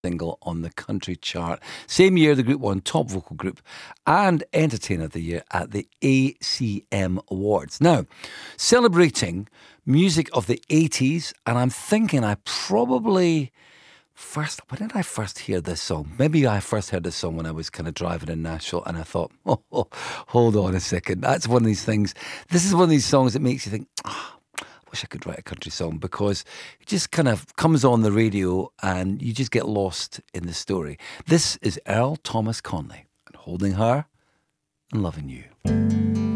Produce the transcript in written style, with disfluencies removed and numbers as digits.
single on the country chart. Same year, the group won Top Vocal Group and Entertainer of the Year at the ACM Awards. Now, celebrating music of the 80s, and I'm thinking I probably when did I first hear this song? Maybe I first heard this song when I was kind of driving in Nashville, and I thought, hold on a second. That's one of these things. This is one of these songs that makes you think, I wish I could write a country song, because it just kind of comes on the radio and you just get lost in the story. This is Earl Thomas Conley and Holding Her and Loving You.